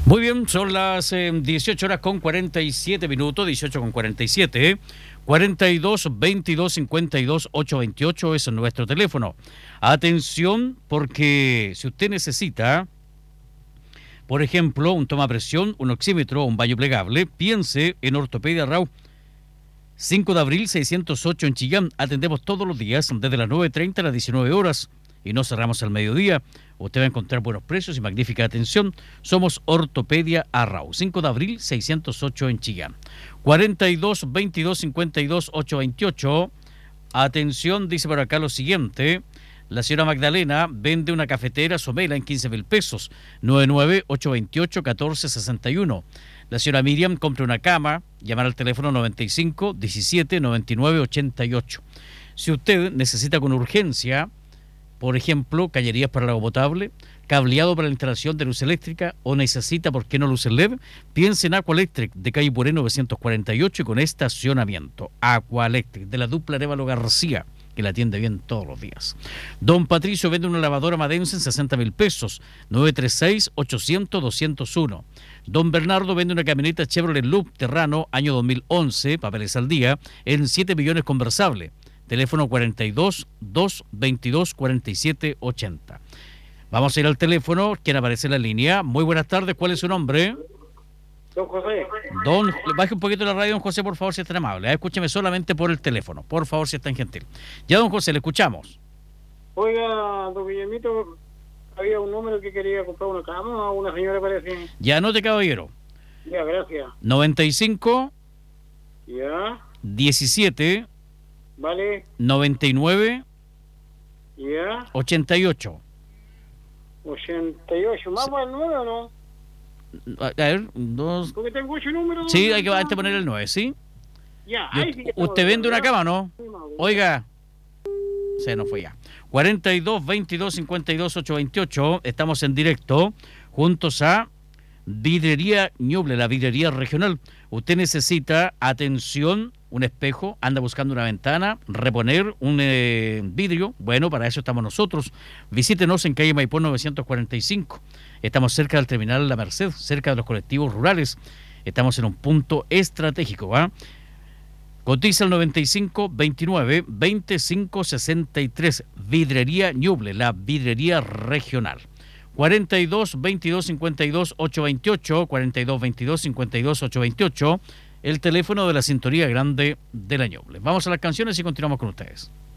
Muy bien, son las 18 horas con 47 minutos, 18 con 47, 42 22 52 828 es nuestro teléfono. Atención, porque si usted necesita, por ejemplo, un tomapresión, un oxímetro, un baño plegable, piense en Ortopedia Rau. 5 de abril 608 en Chillán. Atendemos todos los días desde las 9:30 a las 19 horas y no cerramos al mediodía. Usted va a encontrar buenos precios y magnífica atención. Somos Ortopedia Arrau. 5 de abril 608 en Chillán. 42 22 52 828. Atención, dice por acá lo siguiente. La señora Magdalena vende una cafetera Somela en 15.000 pesos. 99-828-1461. La señora Miriam compra una cama. Llamar al teléfono 95 17 99 88. Si usted necesita con urgencia, por ejemplo, cañerías para el agua potable, cableado para la instalación de luz eléctrica o necesita, ¿por qué no luces LED? Piense en Aquaelectric de calle Puré 948 y con estacionamiento. Aquaelectric de la dupla Arévalo García, que la atiende bien todos los días. Don Patricio vende una lavadora Madense en 60.000 pesos, 936-800-201. Don Bernardo vende una camioneta Chevrolet Loop Terrano, año 2011, papeles al día, en 7 millones conversable. Teléfono 42 222 47 80. Vamos a ir al teléfono. ¿Quién aparece en la línea? Muy buenas tardes. ¿Cuál es su nombre? Don José. Baje un poquito la radio, don José, por favor, si es tan amable. Escúcheme solamente por el teléfono. Por favor, si es tan gentil. Ya, don José, le escuchamos. Oiga, don Guillermito, había un número que quería comprar una cama a una señora, parece. Ya, anote, caballero. Ya, gracias. 95 Ya. 17 Vale. 99 Ya. 88. 88. ¿Más para el 9 o no? A ver, dos. Porque tengo 8 números. Sí, hay que antes poner el 9, ¿sí? Ya, ahí sí que ¿Usted vende una cama, no? Sí, más, Oiga, se nos fue ya. 42 22 52 828. Estamos en directo juntos a Vidrería Ñuble, la vidrería regional. Usted necesita atención, un espejo, anda buscando una ventana, reponer un vidrio. Bueno, para eso estamos nosotros. Visítenos en calle Maipú 945. Estamos cerca del terminal La Merced, cerca de los colectivos rurales. Estamos en un punto estratégico, ¿va? Cotiza el 95 29 25 63. Vidrería Ñuble, la vidrería regional. 42 22 52 828, 42 22 52 828, el teléfono de la Sintonía Grande de la Ñuble. Vamos a las canciones y continuamos con ustedes.